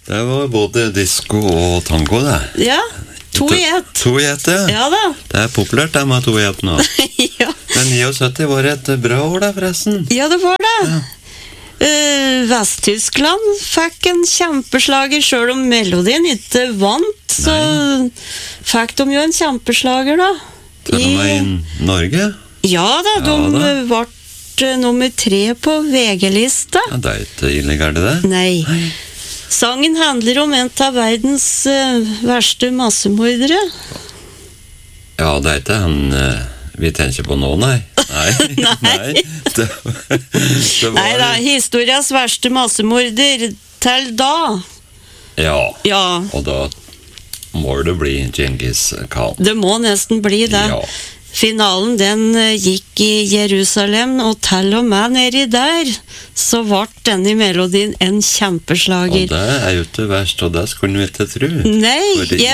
Det var både disco og tango, det. Ja, 2 i 1. 2 i 1, ja. Ja da. Det er populært, det med 2 i 1 nå. Ja. Men 79 var et bra år, da, forresten. Ja, det var det. Ja. Vesttyskland fikk en kjempeslager, selv om melodien ikke vant, så fikk de jo en kjempeslager da. Til og med i Norge? Ja da, de ble nummer 3 på VG-lista. Ja, det er ikke ille galt det. Nei. Sangen handler om en av verdens verste massemordere. Ja, det er ikke han vi tenker på nå, nei. Nei. Det var... Nei da, historias verste massemorder til da. Ja, Ja. og da må det bli Genghis Khan. Det må nesten bli det. Ja. Finalen den gikk i Jerusalem, og til og med nedi der så ble denne melodien en kjempeslager. Og det er jo ikke verst, og det skulle vi ikke tro. Nei, Fordi...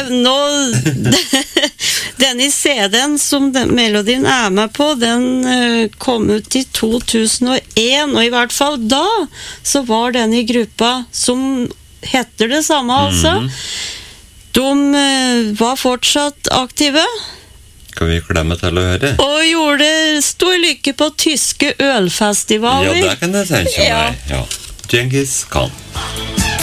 denne CD-en som den melodien er med på, den kom ut i 2001, og i hvert fall da så var denne gruppa som heter det samme altså. De var fortsatt aktive. Kan vi klemme til å høre? Og gjorde stor lykke på tyske ølfestivaler. Ja, det kan jeg tenke meg. Ja. Ja. Genghis Khan.